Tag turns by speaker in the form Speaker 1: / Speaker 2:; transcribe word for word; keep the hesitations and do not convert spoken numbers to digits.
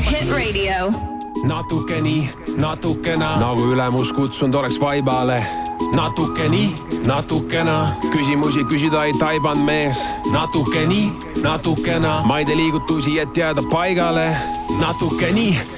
Speaker 1: Hit Radio.
Speaker 2: Natuke nii, natukena, nagu ülemus kutsunud oleks vaibale. Natuke nii, natukena, küsimusi küsida ei taiband mees. Natuke nii, natukena, ma ei tee liigutusi, et jääda paigale. Natuke nii,